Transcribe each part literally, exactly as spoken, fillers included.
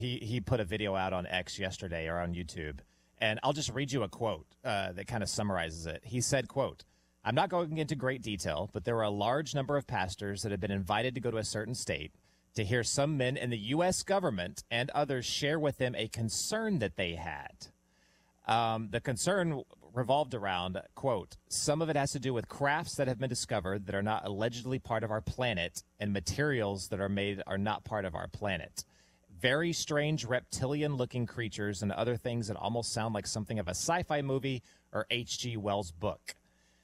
He he put a video out on X yesterday or on YouTube, and I'll just read you a quote uh, that kind of summarizes it. He said, quote, "I'm not going into great detail, but there were a large number of pastors that have been invited to go to a certain state to hear some men in the U S government and others share with them a concern that they had. Um, the concern revolved around, quote, some of it has to do with crafts that have been discovered that are not allegedly part of our planet and materials that are made are not part of our planet. Very strange reptilian-looking creatures and other things that almost sound like something of a sci-fi movie or H G Wells' book."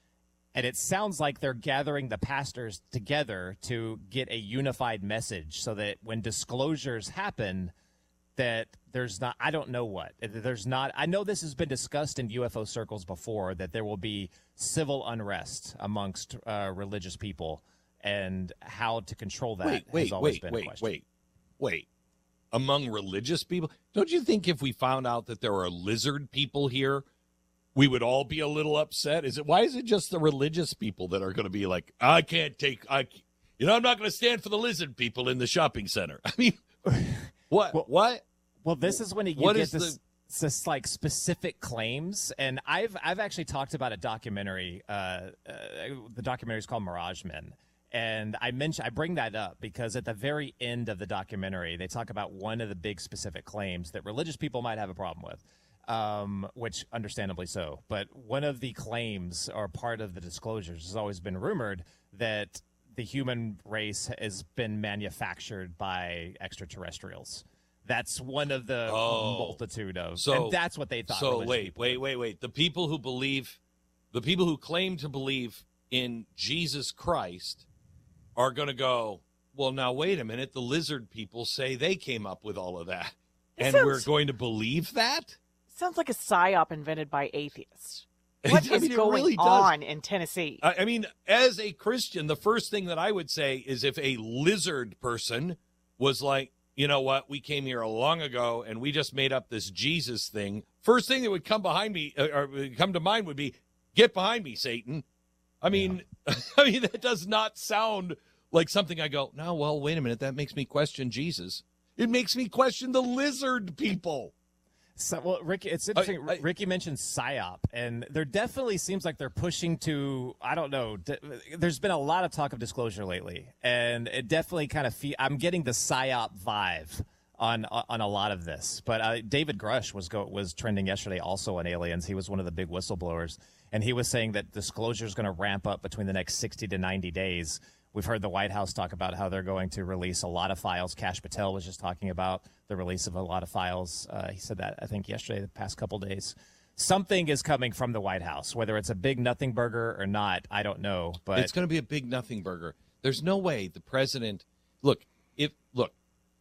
And it sounds like they're gathering the pastors together to get a unified message so that when disclosures happen, that there's not, I don't know what, there's not, I know this has been discussed in U F O circles before, that there will be civil unrest amongst uh, religious people, and how to control that wait, wait, has always wait, been wait, a question. Wait, wait. Among religious people? Don't you think if we found out that there are lizard people here, we would all be a little upset? Is it, why is it just the religious people that are going to be like, I can't take, I, you know, I'm not going to stand for the lizard people in the shopping center? I mean, what, well, what? Well, this is when you what get is this, the... this like specific claims, and I've I've actually talked about a documentary. Uh, uh, the documentary is called Mirage Men, and I mention I bring that up because at the very end of the documentary, they talk about one of the big specific claims that religious people might have a problem with. Um, which understandably so. But one of the claims or part of the disclosures has always been rumored that the human race has been manufactured by extraterrestrials. That's one of the oh, multitude of, so, and that's what they thought. So wait, wait, did. wait, wait. The people who believe, the people who claim to believe in Jesus Christ are going to go, well, now wait a minute. The lizard people say they came up with all of that, It and sounds- we're going to believe that? Sounds like a psyop invented by atheists. What I is mean, it going really does. on in Tennessee? I I mean, as a Christian, the first thing that I would say is if a lizard person was like, you know what, we came here long ago and we just made up this Jesus thing, first thing that would come behind me uh, or come to mind would be, get behind me, Satan. I mean, yeah. I mean, that does not sound like something I go, no, well, wait a minute, that makes me question Jesus. It makes me question the lizard people. So, well, Ricky, it's interesting. I, I, Ricky mentioned PSYOP, and there definitely seems like they're pushing to, I don't know, d- there's been a lot of talk of disclosure lately, and it definitely kind of, fe- I'm getting the PSYOP vibe on on a lot of this. But uh, David Grush was go- was trending yesterday also on aliens. He was one of the big whistleblowers, and he was saying that disclosure is going to ramp up between the next sixty to ninety days. We've heard the White House talk about how they're going to release a lot of files. Kash Patel was just talking about the release of a lot of files. Uh, he said that, I think, yesterday, the past couple days. Something is coming from the White House. Whether it's a big nothing burger or not, I don't know. But it's going to be a big nothing burger. There's no way the president – look, if look,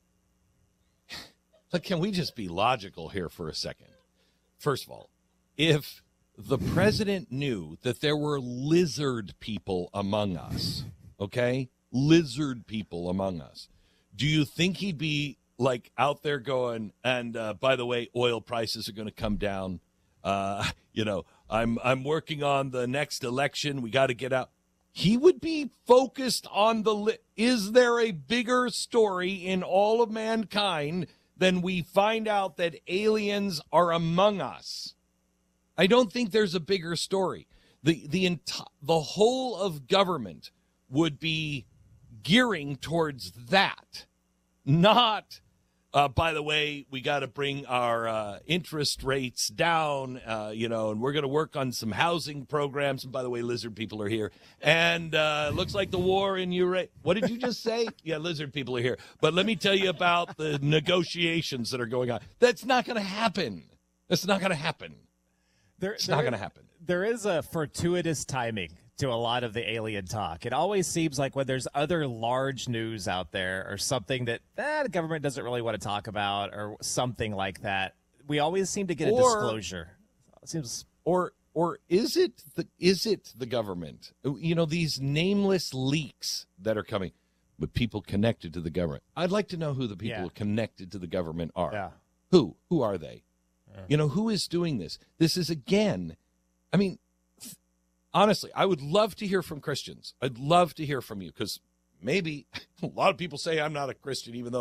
look, can we just be logical here for a second? First of all, if the president knew that there were lizard people among us – okay, lizard people among us, do you think he'd be like out there going, and uh, by the way, oil prices are going to come down? Uh, you know, I'm I'm working on the next election. We got to get out. He would be focused on the, li- is there a bigger story in all of mankind than we find out that aliens are among us? I don't think there's a bigger story. The, the, enti- the whole of government would be gearing towards that, not, uh, by the way, we got to bring our uh, interest rates down, uh, you know, and we're going to work on some housing programs. And by the way, lizard people are here. And uh, looks like the war in Ukraine. What did you just say? Yeah, lizard people are here. But let me tell you about the negotiations that are going on. That's not going to happen. That's not going to happen. There, it's there not is, going to happen. There is a fortuitous timing to a lot of the alien talk. It always seems like when there's other large news out there or something that eh, the government doesn't really want to talk about or something like that, we always seem to get or, a disclosure. It seems or or is it the is it the government? You know, these nameless leaks that are coming, but people connected to the government. I'd like to know who the people yeah. connected to the government are. Yeah. Who? Who are they? Yeah. You know, who is doing this? This is again, I mean, honestly, I would love to hear from Christians. I'd love to hear from you because maybe a lot of people say I'm not a Christian, even though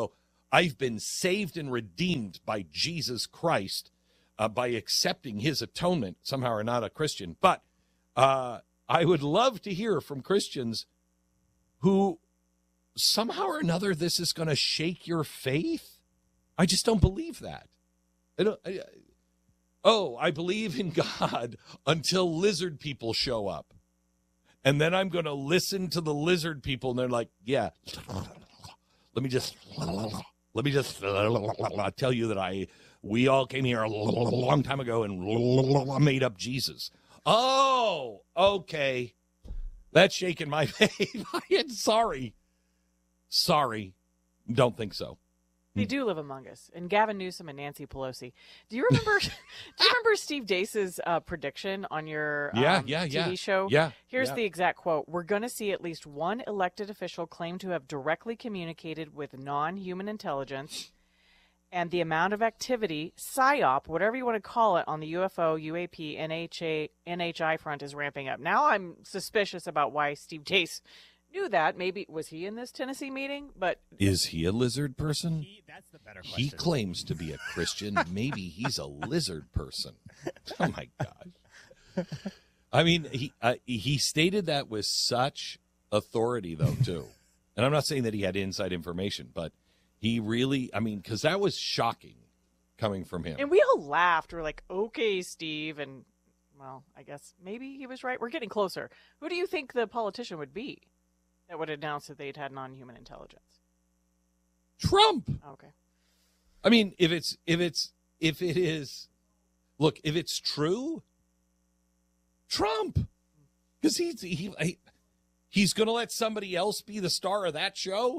I've been saved and redeemed by Jesus Christ uh, by accepting his atonement. Somehow are not a Christian. But uh, I would love to hear from Christians who somehow or another this is going to shake your faith. I just don't believe that. I don't, I, oh, I believe in God until lizard people show up. And then I'm going to listen to the lizard people, and they're like, yeah, let me just, let me just tell you that I, we all came here a long time ago and made up Jesus. Oh, okay. That's shaking my faith. I'm sorry. Sorry. Don't think so. They do live among us, and Gavin Newsom and Nancy Pelosi. Do you remember? do you remember Steve Deace's uh, prediction on your um, yeah, yeah, T V yeah. show? Yeah. Here's yeah. the exact quote: "We're going to see at least one elected official claim to have directly communicated with non-human intelligence, and the amount of activity, psyop, whatever you want to call it, on the U F O, U A P, N H A, N H I front is ramping up." Now I'm suspicious about why Steve Deace knew that. Maybe was he in this Tennessee meeting? But is he a lizard person? He, that's the better question. He claims to be a Christian. Maybe he's a lizard person. Oh my gosh! I mean, he uh, he stated that with such authority, though, too. And I'm not saying that he had inside information, but he really, I mean, because that was shocking coming from him. And we all laughed. We're like, "Okay, Steve," and well, I guess maybe he was right. We're getting closer. Who do you think the politician would be that would announce that they'd had non-human intelligence? Trump. Okay. I mean, if it's if it's if it is, look, if it's true, Trump, because he's he, he he's going to let somebody else be the star of that show.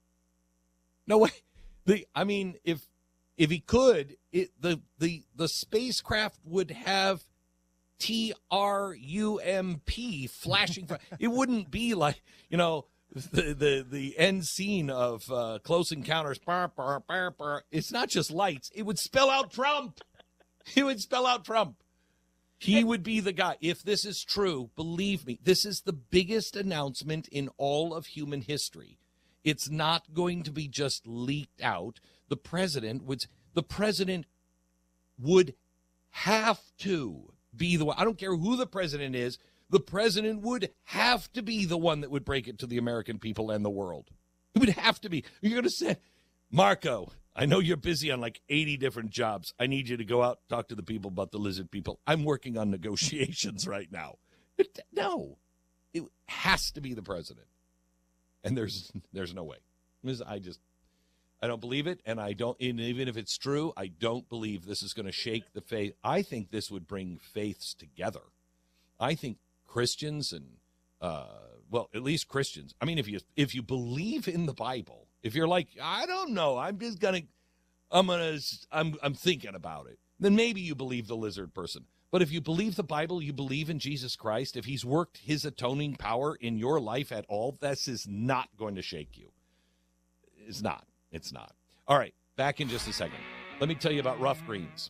No way. The I mean, if if he could, it the the the spacecraft would have T R U M P flashing. It wouldn't be like, you know, the the, the end scene of uh, Close Encounters. Bar, bar, bar, bar. It's not just lights. It would spell out Trump. It would spell out Trump. He would be the guy. If this is true, believe me, this is the biggest announcement in all of human history. It's not going to be just leaked out. The president would, the president would have to be the one. I don't care who the president is. The president would have to be the one that would break it to the American people and the world. It would have to be. You're going to say, Marco, I know you're busy on like eighty different jobs. I need you to go out and talk to the people about the lizard people. I'm working on negotiations right now. It, no, it has to be the president. And there's there's no way. I just, I don't believe it. And I don't, and even if it's true, I don't believe this is going to shake the faith. I think this would bring faiths together. I think Christians and, uh, well, at least Christians. I mean, if you if you believe in the Bible, if you're like, I don't know, I'm just gonna, I'm gonna, I'm I'm thinking about it, then maybe you believe the lizard person. But if you believe the Bible, you believe in Jesus Christ, if he's worked his atoning power in your life at all, this is not going to shake you. It's not. It's not. All right, back in just a second. Let me tell you about Rough Greens.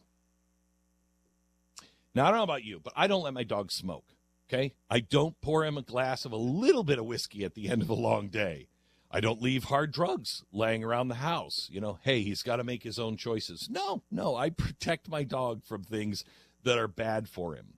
Now, I don't know about you, but I don't let my dog smoke, okay? I don't pour him a glass of a little bit of whiskey at the end of a long day. I don't leave hard drugs laying around the house. You know, hey, he's got to make his own choices. No, no, I protect my dog from things that are bad for him.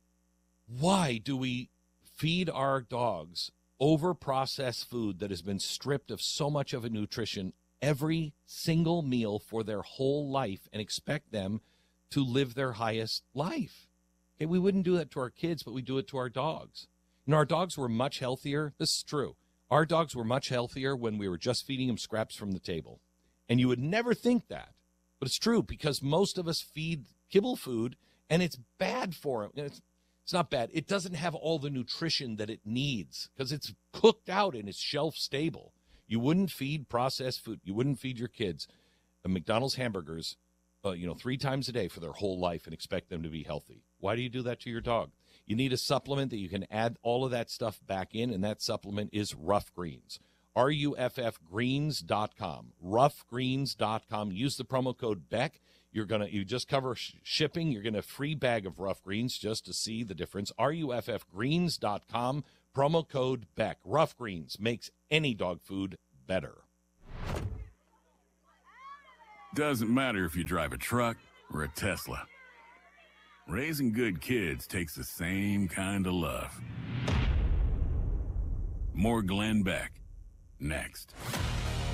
Why do we feed our dogs over-processed food that has been stripped of so much of a nutrition every single meal for their whole life and expect them to live their highest life? Okay, we wouldn't do that to our kids, but we do it to our dogs. You know, our dogs were much healthier. This is true. Our dogs were much healthier when we were just feeding them scraps from the table. And you would never think that. But it's true, because most of us feed kibble food, and it's bad for them. It's, it's not bad. It doesn't have all the nutrition that it needs because it's cooked out and it's shelf stable. You wouldn't feed processed food. You wouldn't feed your kids a McDonald's hamburgers, uh, you know, three times a day for their whole life and expect them to be healthy. Why do you do that to your dog? You need a supplement that you can add all of that stuff back in, and that supplement is Rough Greens. R U F F greens dot com. rough greens dot com. Use the promo code Beck. You're gonna you just cover sh- shipping. You're gonna free bag of Rough Greens just to see the difference. R U F F greens dot com. Promo code Beck. Rough Greens makes any dog food better. Doesn't matter if you drive a truck or a Tesla. Raising good kids takes the same kind of love. More Glenn Beck, next.